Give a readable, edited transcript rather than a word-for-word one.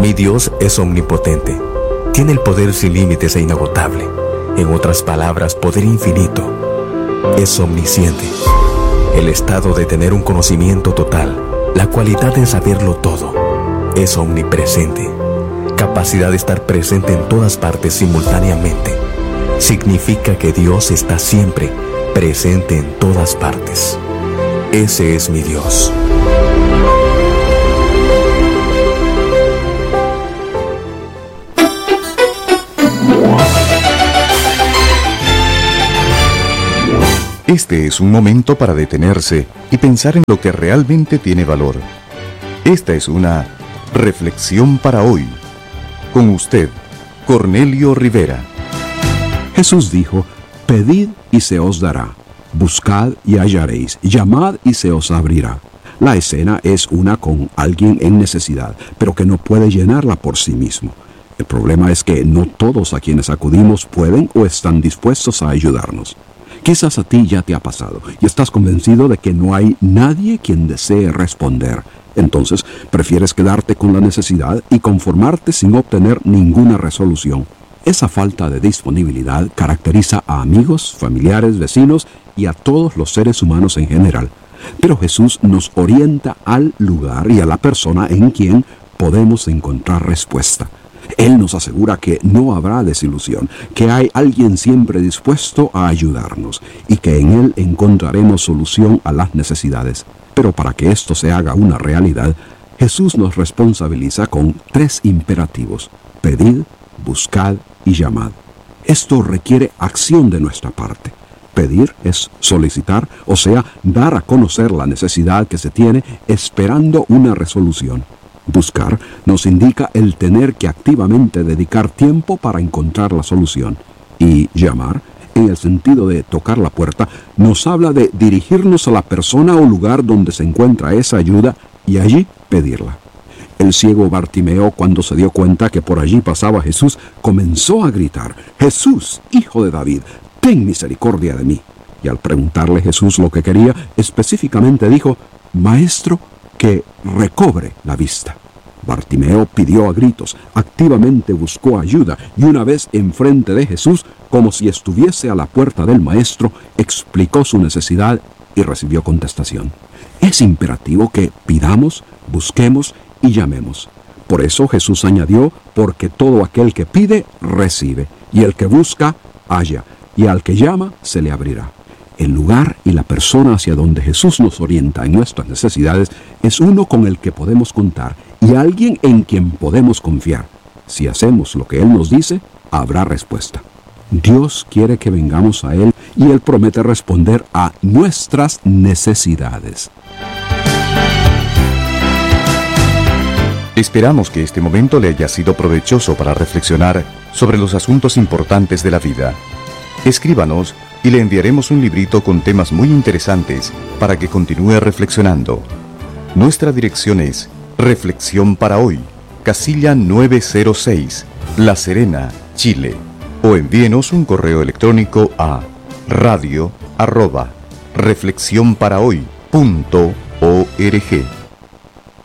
Mi Dios es omnipotente. Tiene el poder sin límites e inagotable. En otras palabras, poder infinito. Es omnisciente. El estado de tener un conocimiento total. La cualidad de saberlo todo. Es omnipresente. Capacidad de estar presente en todas partes simultáneamente. Significa que Dios está siempre presente en todas partes. Ese es mi Dios. Este es un momento para detenerse y pensar en lo que realmente tiene valor. Esta es una reflexión para hoy. Con usted, Cornelio Rivera. Jesús dijo: pedid y se os dará, buscad y hallaréis, llamad y se os abrirá. La escena es una con alguien en necesidad, pero que no puede llenarla por sí mismo. El problema es que no todos a quienes acudimos pueden o están dispuestos a ayudarnos. Quizás a ti ya te ha pasado y estás convencido de que no hay nadie quien desee responder. Entonces, prefieres quedarte con la necesidad y conformarte sin obtener ninguna resolución. Esa falta de disponibilidad caracteriza a amigos, familiares, vecinos y a todos los seres humanos en general. Pero Jesús nos orienta al lugar y a la persona en quien podemos encontrar respuesta. Él nos asegura que no habrá desilusión, que hay alguien siempre dispuesto a ayudarnos y que en Él encontraremos solución a las necesidades. Pero para que esto se haga una realidad, Jesús nos responsabiliza con 3 imperativos: pedid, buscad y llamad. Esto requiere acción de nuestra parte. Pedir es solicitar, o sea, dar a conocer la necesidad que se tiene esperando una resolución. Buscar nos indica el tener que activamente dedicar tiempo para encontrar la solución. Y llamar, en el sentido de tocar la puerta, nos habla de dirigirnos a la persona o lugar donde se encuentra esa ayuda y allí pedirla. El ciego Bartimeo, cuando se dio cuenta que por allí pasaba Jesús, comenzó a gritar: «Jesús, hijo de David, ten misericordia de mí». Y al preguntarle Jesús lo que quería, específicamente dijo: «Maestro, que recobre la vista». Bartimeo pidió a gritos, activamente buscó ayuda y una vez enfrente de Jesús, como si estuviese a la puerta del Maestro, explicó su necesidad y recibió contestación. Es imperativo que pidamos, busquemos y llamemos. Por eso Jesús añadió: porque todo aquel que pide, recibe, y el que busca, halla, y al que llama, se le abrirá. El lugar y la persona hacia donde Jesús nos orienta en nuestras necesidades es uno con el que podemos contar y alguien en quien podemos confiar. Si hacemos lo que Él nos dice, habrá respuesta. Dios quiere que vengamos a Él y Él promete responder a nuestras necesidades. Esperamos que este momento le haya sido provechoso para reflexionar sobre los asuntos importantes de la vida. Escríbanos y le enviaremos un librito con temas muy interesantes para que continúe reflexionando. Nuestra dirección es Reflexión para Hoy, casilla 906, La Serena, Chile. O envíenos un correo electrónico a radio@reflexionparahoy.org.